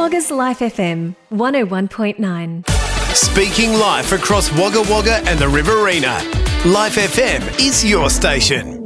Wagga's Life FM 101.9. Speaking life across Wagga Wagga and the Riverina. Life FM is your station.